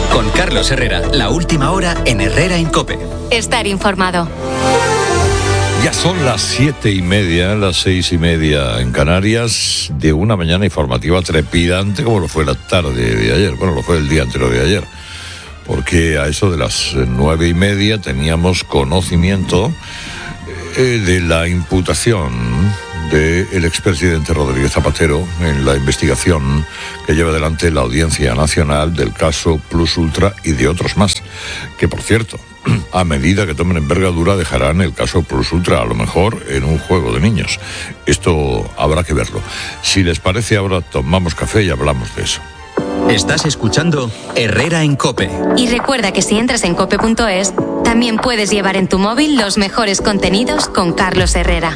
Con Carlos Herrera, la última hora en Herrera en COPE. Estar informado. Ya son las 7:30, las 6:30 en Canarias, de una mañana informativa trepidante como lo fue la tarde de ayer. Bueno, lo fue el día anterior de ayer. Porque a eso de las 9:30 teníamos conocimiento de la imputación del expresidente Rodríguez Zapatero en la investigación que lleva adelante la Audiencia Nacional del caso Plus Ultra y de otros más, que por cierto, a medida que tomen envergadura dejarán el caso Plus Ultra a lo mejor en un juego de niños. Esto habrá que verlo. Si les parece, ahora tomamos café y hablamos de eso. Estás escuchando Herrera en COPE. Y recuerda que si entras en cope.es, también puedes llevar en tu móvil los mejores contenidos con Carlos Herrera.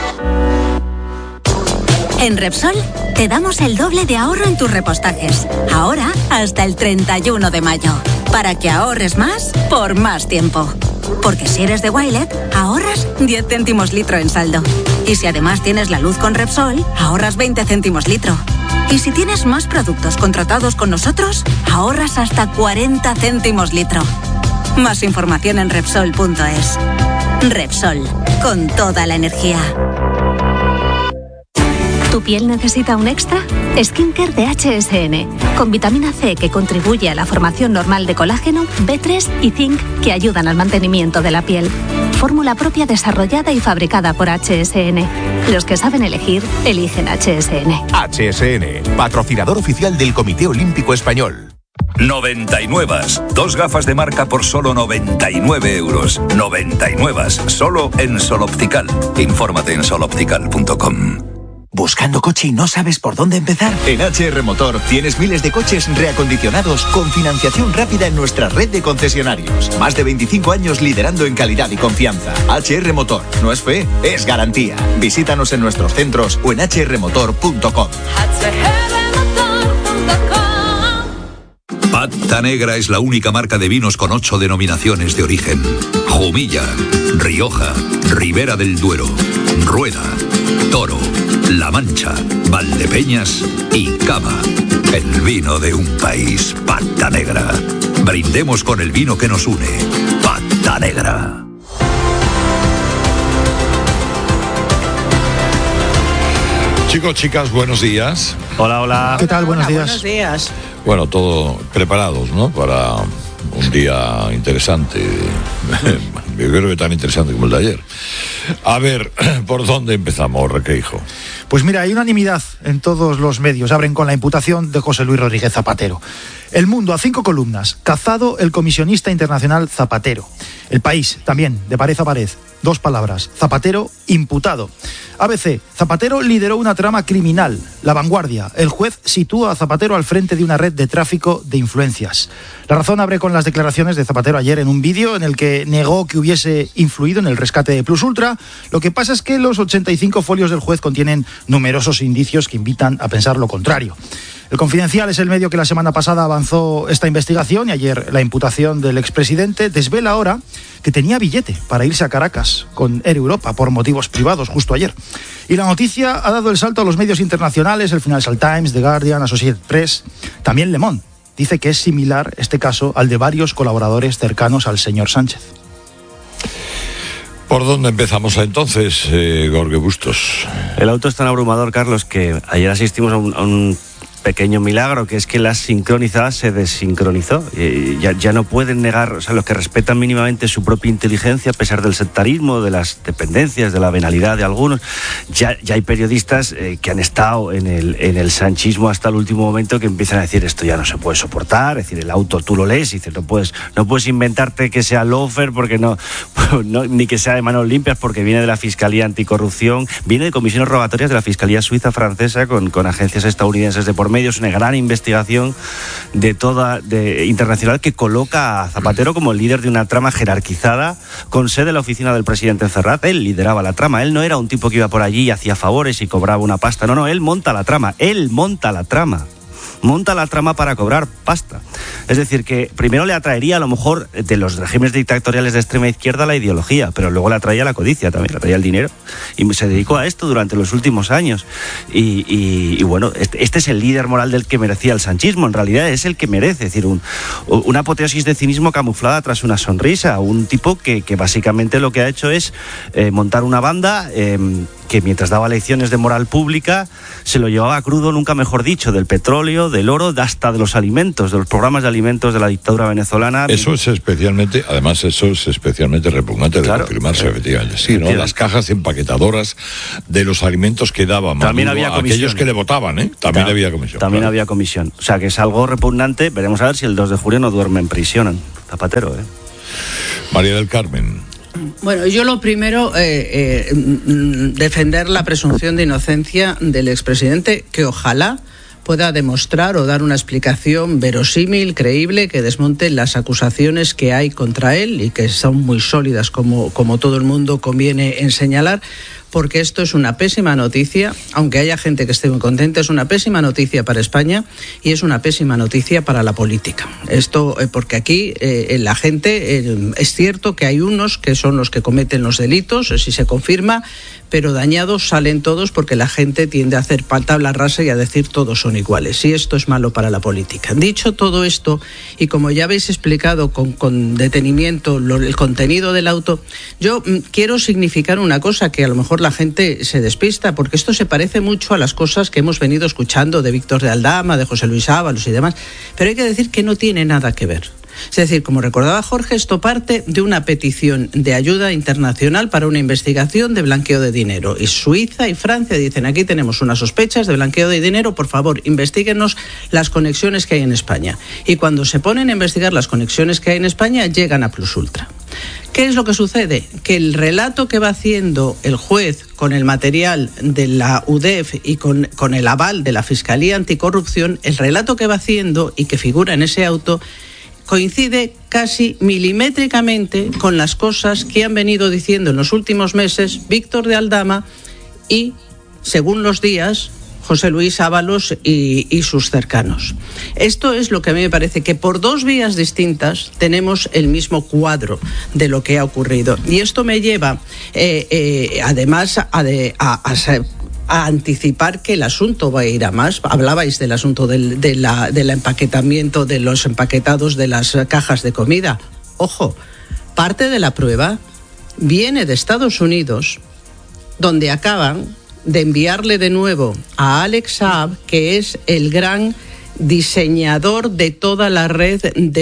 En Repsol te damos el doble de ahorro en tus repostajes. Ahora hasta el 31 de mayo. Para que ahorres más por más tiempo. Porque si eres de Wilet, ahorras 10 céntimos litro en saldo. Y si además tienes la luz con Repsol, ahorras 20 céntimos litro. Y si tienes más productos contratados con nosotros, ahorras hasta 40 céntimos litro. Más información en Repsol.es. Repsol, con toda la energía. ¿Tu piel necesita un extra? Skincare de HSN, con vitamina C que contribuye a la formación normal de colágeno, B3 y zinc que ayudan al mantenimiento de la piel. Fórmula propia desarrollada y fabricada por HSN. Los que saben elegir, eligen HSN. HSN, patrocinador oficial del Comité Olímpico Español. 99. 2 gafas de marca por solo 99 euros. 99. Solo en Sol Optical. Infórmate en soloptical.com. ¿Buscando coche y no sabes por dónde empezar? En HR Motor tienes miles de coches reacondicionados con financiación rápida en nuestra red de concesionarios. Más de 25 años liderando en calidad y confianza. HR Motor, no es fe, es garantía. Visítanos en nuestros centros o en hrmotor.com. Pata Negra es la única marca de vinos con 8 denominaciones de origen. Jumilla, Rioja, Ribera del Duero, Rueda, Toro, La Mancha, Valdepeñas y Cava. El vino de un país. Pata Negra. Brindemos con el vino que nos une. Pata Negra. Chicos, chicas, buenos días. Hola, hola. ¿Qué tal? Buenos días. Buenos días. Bueno, todo preparados, ¿no? Para un día interesante. Yo creo que tan interesante como el de ayer. A ver, ¿por dónde empezamos, Requeijo? Pues mira, hay unanimidad en todos los medios. Abren con la imputación de José Luis Rodríguez Zapatero. El Mundo, a 5 columnas. Cazado el comisionista internacional Zapatero. El País, también, de pared a pared. 2 palabras. Zapatero, imputado. ABC, Zapatero lideró una trama criminal. La Vanguardia, el juez sitúa a Zapatero al frente de una red de tráfico de influencias. La Razón abre con las declaraciones de Zapatero ayer en un vídeo en el que negó que hubiese influido en el rescate de Plus Ultra. Lo que pasa es que los 85 folios del juez contienen numerosos indicios que invitan a pensar lo contrario. El Confidencial es el medio que la semana pasada avanzó esta investigación y ayer la imputación del expresidente desvela ahora que tenía billete para irse a Caracas con Air Europa por motivos privados justo ayer. Y la noticia ha dado el salto a los medios internacionales, el Financial Times, The Guardian, Associated Press, también Le Monde. Dice que es similar este caso al de varios colaboradores cercanos al señor Sánchez. ¿Por dónde empezamos entonces, Jorge Bustos? El auto es tan abrumador, Carlos, que ayer asistimos a un pequeño milagro, que es que la sincronizada se desincronizó. Ya no pueden negar, o sea, los que respetan mínimamente su propia inteligencia, a pesar del sectarismo, de las dependencias, de la venalidad de algunos. Ya hay periodistas que han estado en el sanchismo hasta el último momento, que empiezan a decir esto ya no se puede soportar. Es decir, el auto tú lo lees y dices no puedes inventarte que sea loafer, porque no, ni que sea de manos limpias, porque viene de la Fiscalía Anticorrupción, viene de comisiones rogatorias de la Fiscalía Suiza francesa con agencias estadounidenses de por medio. Es una gran investigación internacional que coloca a Zapatero como el líder de una trama jerarquizada con sede en la oficina del presidente en Ferraz. Él lideraba la trama. Él no era un tipo que iba por allí y hacía favores y cobraba una pasta. No, él monta la trama. Monta la trama para cobrar pasta. Es decir, que primero le atraería a lo mejor de los regímenes dictatoriales de extrema izquierda la ideología, pero luego le atraía la codicia también, le atraía el dinero. Y se dedicó a esto durante los últimos años. Y bueno, este es el líder moral del que merecía el sanchismo. En realidad es el que merece, es decir, una apoteosis de cinismo camuflada tras una sonrisa. Un tipo que básicamente lo que ha hecho es montar una banda que mientras daba lecciones de moral pública se lo llevaba crudo, nunca mejor dicho, del petróleo, del oro, hasta de los alimentos, de los programas de alimentos de la dictadura venezolana. Eso es especialmente repugnante de confirmarse, efectivamente. Sí, ¿no? Las cajas empaquetadoras de los alimentos que daba Maduro a aquellos que le votaban, También había comisión. También había comisión. O sea, que es algo repugnante. Veremos a ver si el 2 de julio no duerme en prisión Zapatero, María del Carmen. Bueno, yo lo primero, defender la presunción de inocencia del expresidente, que ojalá pueda demostrar o dar una explicación verosímil, creíble, que desmonte las acusaciones que hay contra él y que son muy sólidas, como todo el mundo conviene en señalar, porque esto es una pésima noticia, aunque haya gente que esté muy contenta, es una pésima noticia para España y es una pésima noticia para la política. Esto porque aquí la gente, es cierto que hay unos que son los que cometen los delitos, si se confirma, pero dañados salen todos porque la gente tiende a hacer tabla rasa y a decir todos son iguales, y esto es malo para la política. Dicho todo esto, y como ya habéis explicado con detenimiento el contenido del auto, yo quiero significar una cosa que a lo mejor la gente se despista, porque esto se parece mucho a las cosas que hemos venido escuchando de Víctor de Aldama, de José Luis Ábalos y demás, pero hay que decir que no tiene nada que ver. Es decir, como recordaba Jorge, esto parte de una petición de ayuda internacional para una investigación de blanqueo de dinero. Y Suiza y Francia dicen, aquí tenemos unas sospechas de blanqueo de dinero, por favor, investíguenos las conexiones que hay en España. Y cuando se ponen a investigar las conexiones que hay en España, llegan a Plus Ultra. ¿Qué es lo que sucede? Que el relato que va haciendo el juez con el material de la UDEF y con el aval de la Fiscalía Anticorrupción, el relato que va haciendo y que figura en ese auto, coincide casi milimétricamente con las cosas que han venido diciendo en los últimos meses Víctor de Aldama y, según los días, José Luis Ábalos y sus cercanos. Esto es lo que a mí me parece, que por dos vías distintas tenemos el mismo cuadro de lo que ha ocurrido. Y esto me lleva, además, a anticipar que el asunto va a ir a más. Hablabais del asunto del empaquetamiento, de los empaquetados de las cajas de comida. Ojo, parte de la prueba viene de Estados Unidos, donde acaban de enviarle de nuevo a Alex Saab, que es el gran diseñador de toda la red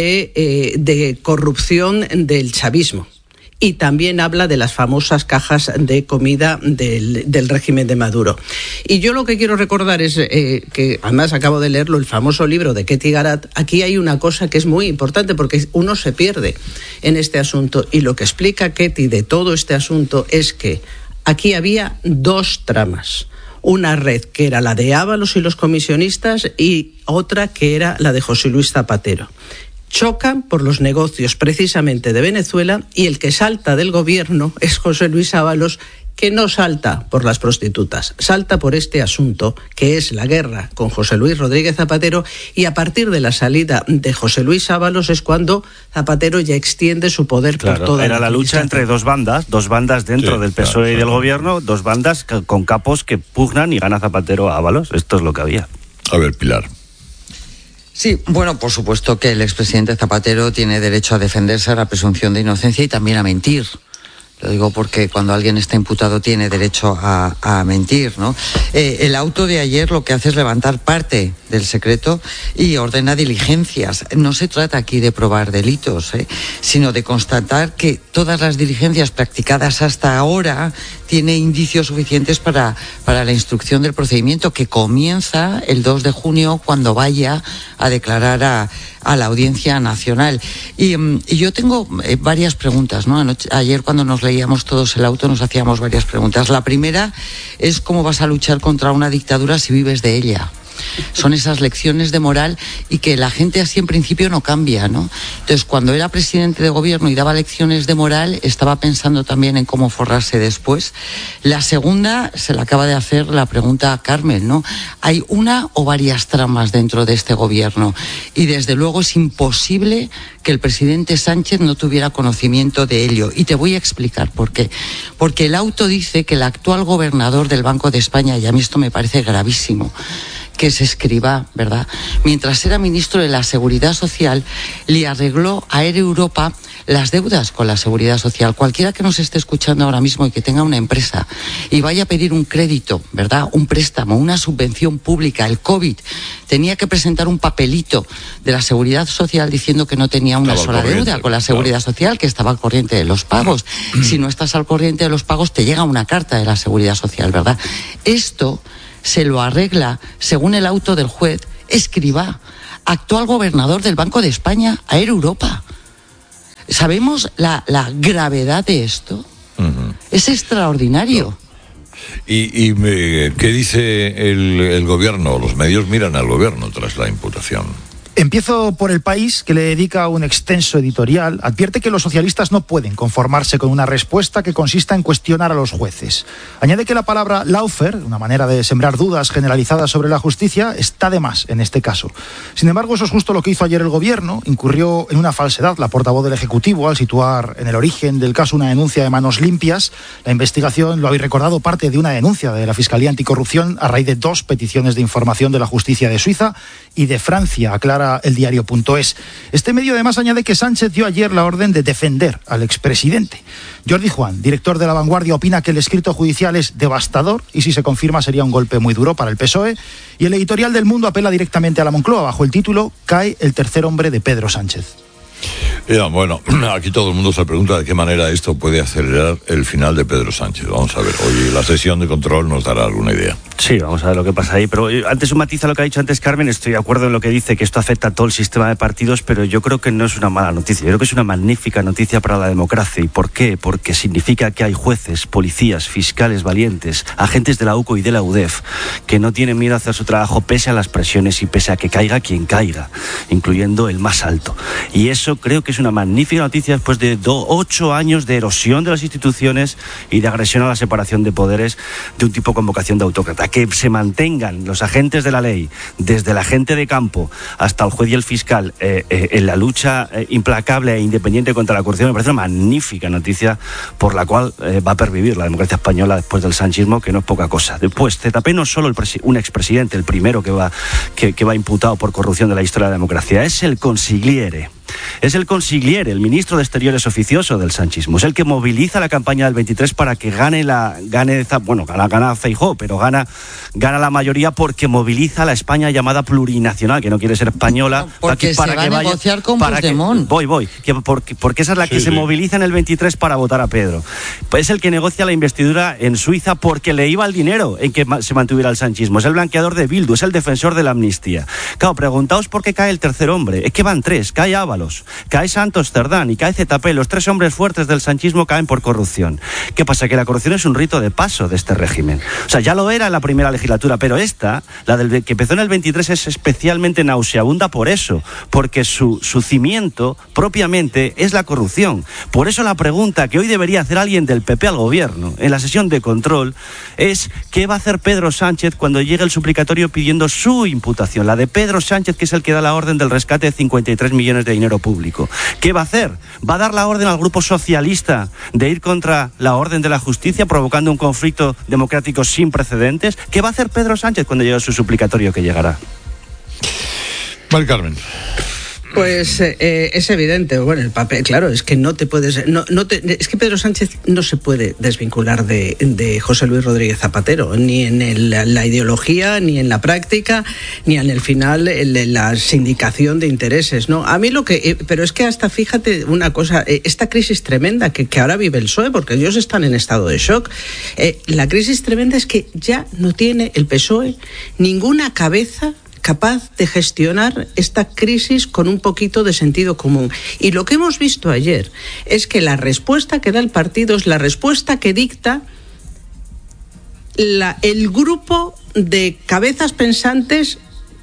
de corrupción del chavismo. Y también habla de las famosas cajas de comida del régimen de Maduro. Y yo lo que quiero recordar es que, además acabo de leerlo, el famoso libro de Ketty Garat. Aquí hay una cosa que es muy importante porque uno se pierde en este asunto. Y lo que explica Ketty de todo este asunto es que aquí había dos tramas. Una red que era la de Ábalos y los comisionistas y otra que era la de José Luis Zapatero. Chocan por los negocios precisamente de Venezuela y el que salta del gobierno es José Luis Ábalos, que no salta por las prostitutas, salta por este asunto que es la guerra con José Luis Rodríguez Zapatero, y a partir de la salida de José Luis Ábalos es cuando Zapatero ya extiende su poder por toda era la lucha entre dos bandas dentro del PSOE y del gobierno, dos bandas con capos que pugnan y gana Zapatero a Ábalos. Esto es lo que había. A ver, Pilar. Sí, bueno, por supuesto que el expresidente Zapatero tiene derecho a defenderse a la presunción de inocencia y también a mentir. Lo digo porque cuando alguien está imputado tiene derecho a mentir, ¿no? El auto de ayer lo que hace es levantar parte del secreto y ordena diligencias. No se trata aquí de probar delitos, sino de constatar que todas las diligencias practicadas hasta ahora tiene indicios suficientes para la instrucción del procedimiento, que comienza el 2 de junio cuando vaya a declarar a la Audiencia Nacional. Y yo tengo varias preguntas, ¿no? Ayer cuando nos leíamos todos el auto nos hacíamos varias preguntas. La primera es cómo vas a luchar contra una dictadura si vives de ella. Son esas lecciones de moral y que la gente así en principio no cambia, ¿no? Entonces, cuando era presidente de gobierno y daba lecciones de moral, estaba pensando también en cómo forrarse después. La segunda se la acaba de hacer la pregunta a Carmen, ¿no? Hay una o varias tramas dentro de este gobierno y desde luego es imposible que el presidente Sánchez no tuviera conocimiento de ello. Y te voy a explicar por qué. Porque el auto dice que el actual gobernador del Banco de España, y a mí esto me parece gravísimo, que es Escrivá, ¿verdad?, mientras era ministro de la Seguridad Social, le arregló a Air Europa las deudas con la Seguridad Social. Cualquiera que nos esté escuchando ahora mismo y que tenga una empresa y vaya a pedir un crédito, ¿verdad?, un préstamo, una subvención pública, el COVID, tenía que presentar un papelito de la Seguridad Social diciendo que no tenía una sola deuda con la Seguridad Social, que estaba al corriente de los pagos. Si no estás al corriente de los pagos, te llega una carta de la Seguridad Social, ¿verdad? Esto se lo arregla, según el auto del juez, Escrivá, actual gobernador del Banco de España, a Air Europa. ¿Sabemos la gravedad de esto? Uh-huh. Es extraordinario. ¿Y qué dice el gobierno? Los medios miran al gobierno tras la imputación. Empiezo por El País, que le dedica un extenso editorial. Advierte que los socialistas no pueden conformarse con una respuesta que consista en cuestionar a los jueces. Añade que la palabra lawfare, una manera de sembrar dudas generalizadas sobre la justicia, está de más en este caso. Sin embargo, eso es justo lo que hizo ayer el gobierno. Incurrió en una falsedad la portavoz del Ejecutivo al situar en el origen del caso una denuncia de manos limpias. La investigación, lo habéis recordado, parte de una denuncia de la Fiscalía Anticorrupción a raíz de 2 peticiones de información de la justicia de Suiza y de Francia, aclara el diario.es. Este medio además añade que Sánchez dio ayer la orden de defender al expresidente. Jordi Juan, director de La Vanguardia, opina que el escrito judicial es devastador y si se confirma sería un golpe muy duro para el PSOE. Y el editorial del Mundo apela directamente a la Moncloa bajo el título «Cae el tercer hombre de Pedro Sánchez». Ya, bueno, aquí todo el mundo se pregunta de qué manera esto puede acelerar el final de Pedro Sánchez. Vamos a ver, oye, la sesión de control nos dará alguna idea. Sí, vamos a ver lo que pasa ahí, pero antes un matiz a lo que ha dicho antes Carmen. Estoy de acuerdo en lo que dice, que esto afecta a todo el sistema de partidos, pero yo creo que no es una mala noticia, yo creo que es una magnífica noticia para la democracia. ¿Y por qué? Porque significa que hay jueces, policías, fiscales valientes, agentes de la UCO y de la UDEF, que no tienen miedo a hacer su trabajo pese a las presiones y pese a que caiga quien caiga, incluyendo el más alto. Y eso creo que es una magnífica noticia después de 8 años de erosión de las instituciones y de agresión a la separación de poderes de un tipo con vocación de autócrata. Que se mantengan los agentes de la ley, desde el agente de campo hasta el juez y el fiscal, en la lucha implacable e independiente contra la corrupción, me parece una magnífica noticia por la cual va a pervivir la democracia española después del sanchismo, que no es poca cosa. Después, ZP no es solo un expresidente, el primero que va imputado por corrupción de la historia de la democracia, es el consigliere. Es el consigliere, el ministro de Exteriores oficioso del sanchismo. Es el que moviliza la campaña del 23 para que gana Feijóo, pero gana la mayoría porque moviliza a la España llamada plurinacional, que no quiere ser española. Porque para se va a negociar con Puigdemont. Porque esa es la que se moviliza en el 23 para votar a Pedro. Pues es el que negocia la investidura en Suiza porque le iba el dinero en que se mantuviera el sanchismo. Es el blanqueador de Bildu, es el defensor de la amnistía. Claro, preguntaos por qué cae el tercer hombre. Es que van 3, cae Ábalos, cae Santos Cerdán y cae ZP. Los 3 hombres fuertes del sanchismo caen por corrupción. ¿Qué pasa? Que la corrupción es un rito de paso de este régimen. O sea, ya lo era en la primera legislatura, pero esta, la del que empezó en el 23, es especialmente nauseabunda por eso, porque su cimiento propiamente es la corrupción. Por eso la pregunta que hoy debería hacer alguien del PP al gobierno en la sesión de control es ¿qué va a hacer Pedro Sánchez cuando llegue el suplicatorio pidiendo su imputación? La de Pedro Sánchez, que es el que da la orden del rescate de 53 millones de dinero público. ¿Qué va a hacer? ¿Va a dar la orden al grupo socialista de ir contra la orden de la justicia, provocando un conflicto democrático sin precedentes? ¿Qué va a hacer Pedro Sánchez cuando llegue su suplicatorio, que llegará? Vale, Carmen. Pues es evidente, bueno, el papel, claro, es que no te puedes, es que Pedro Sánchez no se puede desvincular de José Luis Rodríguez Zapatero, ni en la ideología, ni en la práctica, ni en el final, en la sindicación de intereses, ¿no? A mí pero es que hasta, fíjate una cosa, esta crisis tremenda que ahora vive el PSOE, porque ellos están en estado de shock, la crisis tremenda es que ya no tiene el PSOE ninguna cabeza capaz de gestionar esta crisis con un poquito de sentido común. Y lo que hemos visto ayer es que la respuesta que da el partido es la respuesta que dicta el grupo de cabezas pensantes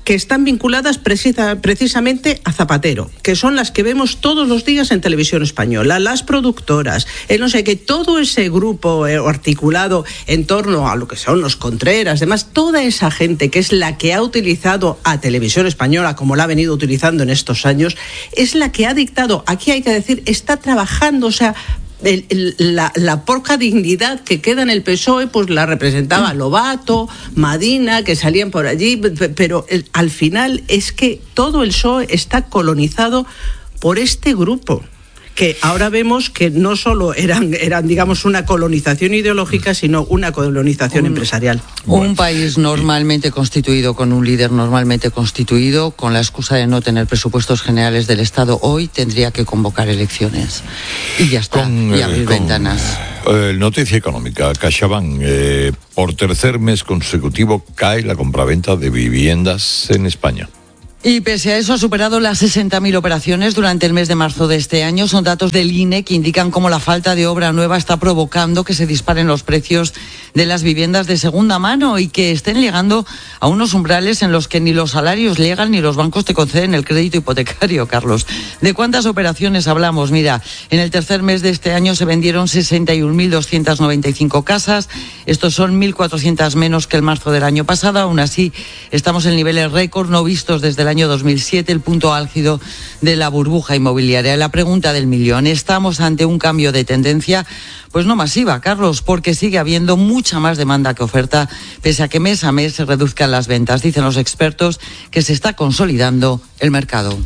que están vinculadas precisamente a Zapatero, que son las que vemos todos los días en Televisión Española, las productoras, no sé qué, todo ese grupo articulado en torno a lo que son los Contreras, demás, toda esa gente que es la que ha utilizado a Televisión Española como la ha venido utilizando en estos años, es la que ha dictado, aquí hay que decir, está trabajando, o sea, la poca dignidad que queda en el PSOE, pues la representaba Lobato, Madina, que salían por allí, pero al final es que todo el PSOE está colonizado por este grupo, que ahora vemos que no solo eran digamos, una colonización ideológica, sino una colonización empresarial. Un país normalmente constituido, con un líder normalmente constituido, con la excusa de no tener presupuestos generales del Estado, hoy tendría que convocar elecciones. Y ya está, y abrir ventanas. Noticia económica, CaixaBank, por tercer mes consecutivo cae la compraventa de viviendas en España. Y pese a eso ha superado las 60.000 operaciones durante el mes de marzo de este año. Son datos del INE que indican cómo la falta de obra nueva está provocando que se disparen los precios de las viviendas de segunda mano y que estén llegando a unos umbrales en los que ni los salarios llegan ni los bancos te conceden el crédito hipotecario, Carlos. ¿De cuántas operaciones hablamos? Mira, en el tercer mes de este año se vendieron 61.295 casas. Estos son 1.400 menos que el marzo del año pasado. Aún así, estamos en niveles récord no vistos desde el año 2007, el punto álgido de la burbuja inmobiliaria. La pregunta del millón, ¿estamos ante un cambio de tendencia? Pues no masiva, Carlos, porque sigue habiendo mucha más demanda que oferta, pese a que mes a mes se reduzcan las ventas. Dicen los expertos que se está consolidando el mercado.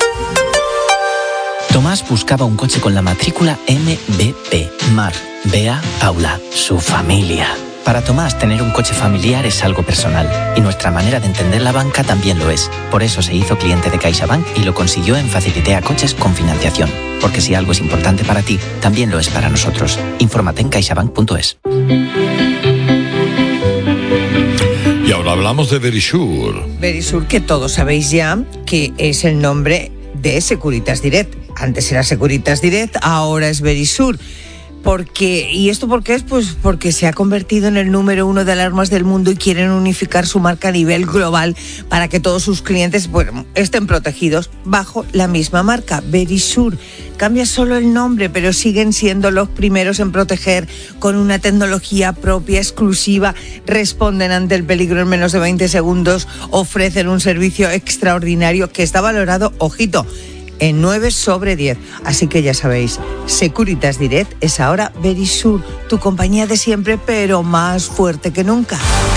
Tomás buscaba un coche con la matrícula MBP, Mar, Bea, Paula, su familia. Para Tomás, tener un coche familiar es algo personal y nuestra manera de entender la banca también lo es. Por eso se hizo cliente de CaixaBank y lo consiguió en Facilitea Coches con financiación. Porque si algo es importante para ti, también lo es para nosotros. Infórmate en caixabank.es. Y ahora hablamos de Verisur. Verisur, que todos sabéis ya que es el nombre de Securitas Direct. Antes era Securitas Direct, ahora es Verisur. ¿Y esto por qué es? Pues porque se ha convertido en el número 1 de alarmas del mundo y quieren unificar su marca a nivel global para que todos sus clientes estén protegidos bajo la misma marca, Verisur. Cambia solo el nombre, pero siguen siendo los primeros en proteger con una tecnología propia, exclusiva, responden ante el peligro en menos de 20 segundos, ofrecen un servicio extraordinario que está valorado, ojito, en 9 sobre 10. Así que ya sabéis, Securitas Direct es ahora Verisur, tu compañía de siempre, pero más fuerte que nunca.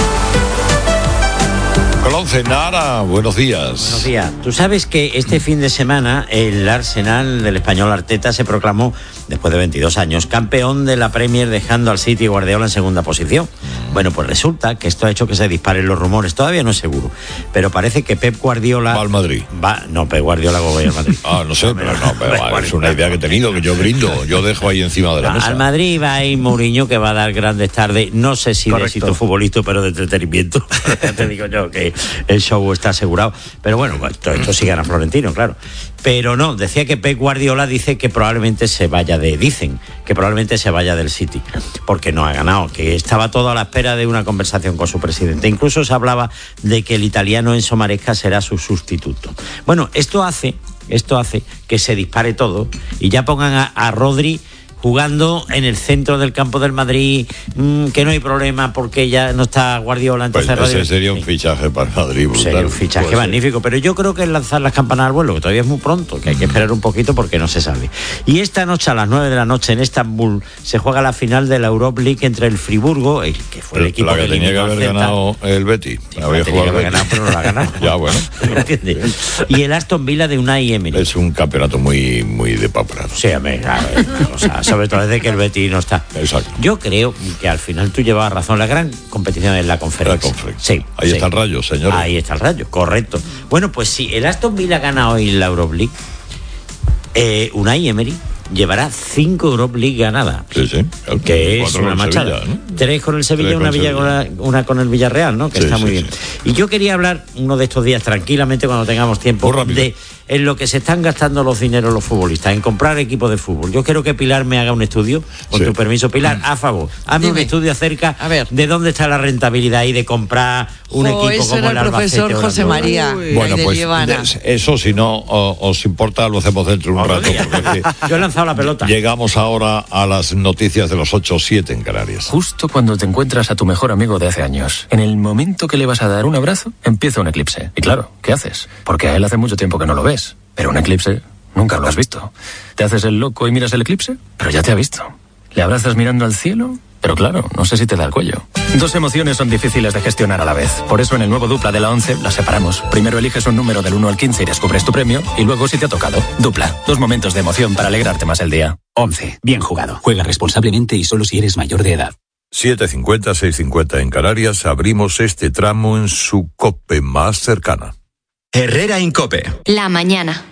Colón Nara, buenos días. Buenos días. Tú sabes que este fin de semana el Arsenal del español Arteta se proclamó, después de 22 años, campeón de la Premier, dejando al City y Guardiola en segunda posición. Bueno, pues resulta que esto ha hecho que se disparen los rumores. Todavía no es seguro, pero parece que Pep Guardiola... Va al Madrid. Pep Guardiola va al Madrid. No sé, pero es una idea que he tenido, que yo brindo, yo dejo ahí encima de la mesa. Al Madrid va a ir Mourinho, que va a dar grandes tardes, no sé si de éxito futbolístico, pero de entretenimiento. Te digo yo que el show está asegurado. Pero bueno, esto sí gana Florentino, claro. Pero no, decía que Pep Guardiola dice que probablemente se vaya del City, porque no ha ganado, que estaba todo a la espera de una conversación con su presidente. Incluso se hablaba de que el italiano Enzo Maresca será su sustituto. Bueno, esto hace que se dispare todo y ya pongan a Rodri jugando en el centro del campo del Madrid, que no hay problema porque ya no está Guardiola. Entonces pues ese sería un fichaje para Madrid brutal. Sería un fichaje magnífico, pero yo creo que es lanzar las campanas al vuelo, que todavía es muy pronto, que hay que esperar un poquito porque no se sabe. Y esta noche a las 9 de la noche en Estambul se juega la final de la Europa League entre el Friburgo, que fue el equipo que tenía que haber ganado el Betis. Tenía que haber ganado, pero no lo ha ganado. Ya, bueno. Y el Aston Villa de Unai Emery. Es un campeonato muy, muy de paparano. Sí, sobre todo desde que el Betis no está. Exacto. Yo creo que al final tú llevabas razón. La gran competición es la Conferencia. Sí. Ahí está el Rayo, señor. Ahí está el Rayo, correcto. Bueno, pues si el Aston Villa gana hoy la Europa League, Unai Emery llevará 5 Europa League ganadas. Sí, sí. Claro, que es una machada. Sevilla, ¿no? 3 con el Sevilla, una con el Villarreal, ¿no? Que sí, está muy bien. Sí. Y yo quería hablar uno de estos días tranquilamente, cuando tengamos tiempo, de en lo que se están gastando los dineros los futbolistas, en comprar equipos de fútbol. Yo quiero que Pilar me haga un estudio, con tu permiso, Pilar, a favor. Hazme un estudio acerca de dónde está la rentabilidad ahí de comprar un equipo como el Albacete. Profesor José María. Bueno, pues eso, si no os importa, lo hacemos dentro de un rato. Yo he lanzado la pelota. Llegamos ahora a las noticias de los 8-7 en Canarias. Justo cuando te encuentras a tu mejor amigo de hace años, en el momento que le vas a dar un abrazo, empieza un eclipse. Y claro, ¿qué haces? Porque a él hace mucho tiempo que no lo ves. Pero un eclipse nunca lo has visto. ¿Te haces el loco y miras el eclipse? Pero ya te ha visto. ¿Le abrazas mirando al cielo? Pero claro, no sé si te da el cuello. 2 emociones son difíciles de gestionar a la vez. Por eso en el nuevo Dupla de la 11 las separamos. Primero eliges un número del 1 al 15 y descubres tu premio. Y luego si te ha tocado. Dupla. 2 momentos de emoción para alegrarte más el día. 11. Bien jugado. Juega responsablemente y solo si eres mayor de edad. 7:50, 6:50 en Canarias. Abrimos este tramo en su COPE más cercana. Herrera en COPE. La mañana.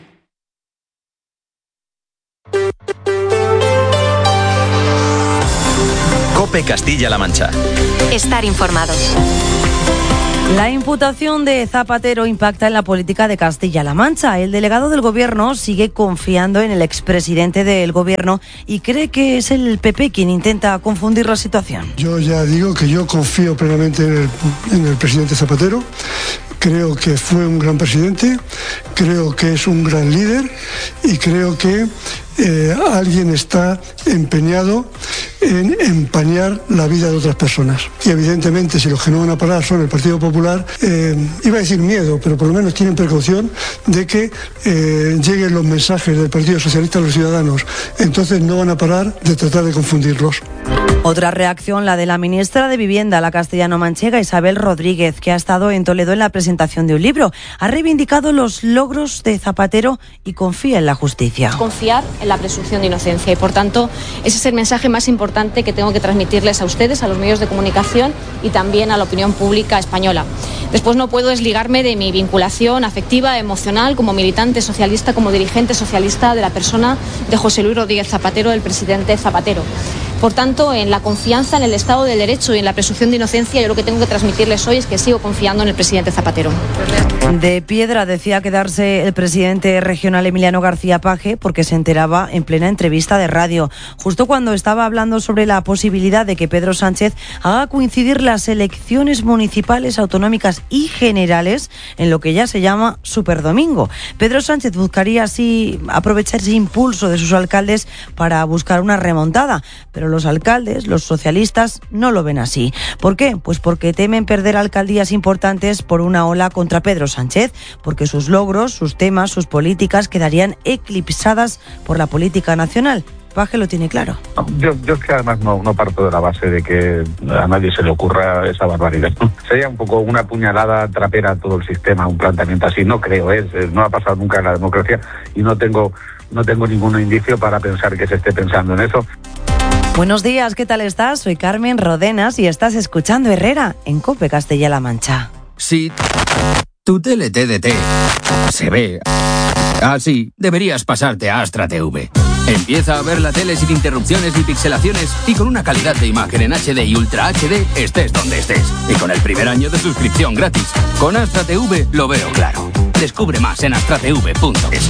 COPE Castilla-La Mancha. Estar informados. La imputación de Zapatero impacta en la política de Castilla-La Mancha. El delegado del Gobierno sigue confiando en el expresidente del Gobierno y cree que es el PP quien intenta confundir la situación. Yo ya digo que yo confío plenamente en el presidente Zapatero. Creo que fue un gran presidente, creo que es un gran líder y creo que alguien está empeñado en empañar la vida de otras personas. Y evidentemente, si los que no van a parar son el Partido Popular, iba a decir miedo, pero por lo menos tienen precaución de que lleguen los mensajes del Partido Socialista a los ciudadanos. Entonces no van a parar de tratar de confundirlos. Otra reacción, la de la ministra de Vivienda, la castellano-manchega Isabel Rodríguez, que ha estado en Toledo en la presentación de un libro. Ha reivindicado los logros de Zapatero y confía en la justicia. Confiar en la presunción de inocencia y, por tanto, ese es el mensaje más importante que tengo que transmitirles a ustedes, a los medios de comunicación y también a la opinión pública española. Después no puedo desligarme de mi vinculación afectiva, emocional, como militante socialista, como dirigente socialista de la persona de José Luis Rodríguez Zapatero, del presidente Zapatero. Por tanto, en la confianza en el Estado de Derecho y en la presunción de inocencia, yo lo que tengo que transmitirles hoy es que sigo confiando en el presidente Zapatero. De piedra decía quedarse el presidente regional Emiliano García Paje porque se enteraba en plena entrevista de radio, justo cuando estaba hablando sobre la posibilidad de que Pedro Sánchez haga coincidir las elecciones municipales, autonómicas y generales en lo que ya se llama Superdomingo. Pedro Sánchez buscaría así aprovechar ese impulso de sus alcaldes para buscar una remontada, pero los alcaldes, los socialistas, no lo ven así. ¿Por qué? Pues porque temen perder alcaldías importantes por una ola contra Pedro Sánchez, porque sus logros, sus temas, sus políticas quedarían eclipsadas por la política nacional. Paje lo tiene claro. Yo es que además no parto de la base de que a nadie se le ocurra esa barbaridad. Sería un poco una puñalada trapera a todo el sistema, un planteamiento así. No creo, no ha pasado nunca en la democracia y no tengo ningún indicio para pensar que se esté pensando en eso. Buenos días, ¿qué tal estás? Soy Carmen Rodenas y estás escuchando Herrera en COPE Castilla-La Mancha. Si tu tele TDT se ve así, deberías pasarte a Astra TV. Empieza a ver la tele sin interrupciones ni pixelaciones y con una calidad de imagen en HD y Ultra HD, estés donde estés. Y con el primer año de suscripción gratis. Con Astra TV lo veo claro. Descubre más en astratv.es.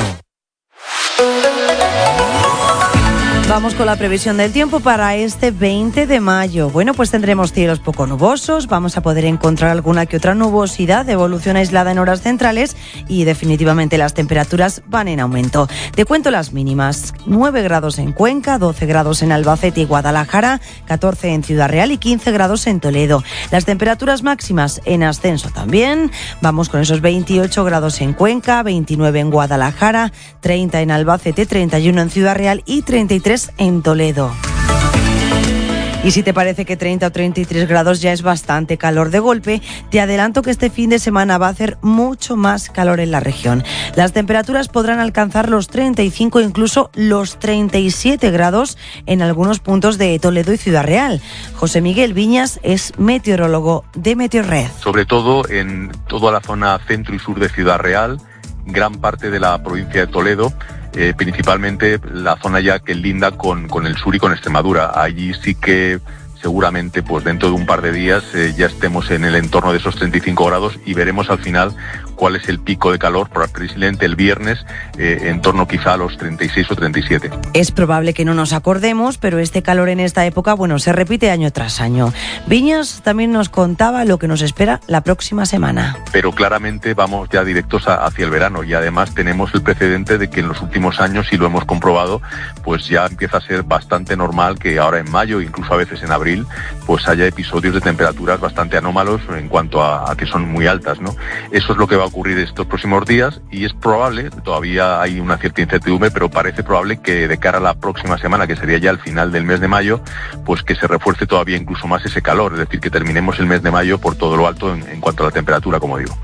Vamos con la previsión del tiempo para este 20 de mayo. Bueno, pues tendremos cielos poco nubosos, vamos a poder encontrar alguna que otra nubosidad de evolución aislada en horas centrales y definitivamente las temperaturas van en aumento. Te cuento las mínimas: 9 grados en Cuenca, 12 grados en Albacete y Guadalajara, 14 en Ciudad Real y 15 grados en Toledo. Las temperaturas máximas en ascenso también. Vamos con esos 28 grados en Cuenca, 29 en Guadalajara, 30 en Albacete, 31 en Ciudad Real y 33 en Toledo. Y si te parece que 30 o 33 grados ya es bastante calor de golpe, te adelanto que este fin de semana va a hacer mucho más calor en la región. Las temperaturas podrán alcanzar los 35, incluso los 37 grados en algunos puntos de Toledo y Ciudad Real. José Miguel Viñas es meteorólogo de Meteorred. Sobre todo en toda la zona centro y sur de Ciudad Real, gran parte de la provincia de Toledo, principalmente la zona ya que linda con el sur y con Extremadura. Allí sí que seguramente pues dentro de un par de días ya estemos en el entorno de esos 35 grados y veremos al final cuál es el pico de calor, probablemente el viernes, en torno quizá a los 36 o 37. Es probable que no nos acordemos, pero este calor en esta época, bueno, se repite año tras año. Viñas también nos contaba lo que nos espera la próxima semana. Pero claramente vamos ya directos hacia el verano y además tenemos el precedente de que en los últimos años, y lo hemos comprobado, pues ya empieza a ser bastante normal que ahora en mayo, incluso a veces en abril, pues haya episodios de temperaturas bastante anómalos en cuanto a que son muy altas, ¿no? Eso es lo que va a ocurrir estos próximos días y es probable, todavía hay una cierta incertidumbre, pero parece probable que de cara a la próxima semana, que sería ya el final del mes de mayo, pues que se refuerce todavía incluso más ese calor, es decir, que terminemos el mes de mayo por todo lo alto en cuanto a la temperatura, como digo.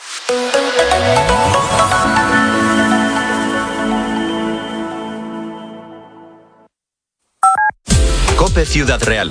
COPE Ciudad Real.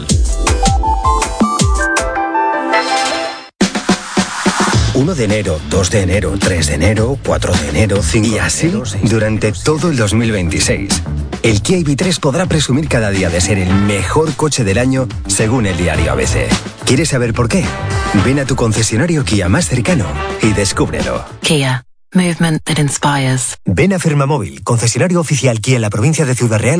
1 de enero, 2 de enero, 3 de enero, 4 de enero, 5 y así durante todo el 2026. El Kia EV3 podrá presumir cada día de ser el mejor coche del año según el diario ABC. ¿Quieres saber por qué? Ven a tu concesionario Kia más cercano y descúbrelo. Kia. Movement that inspires. Ven a Fermamóvil, concesionario oficial Kia en la provincia de Ciudad Real.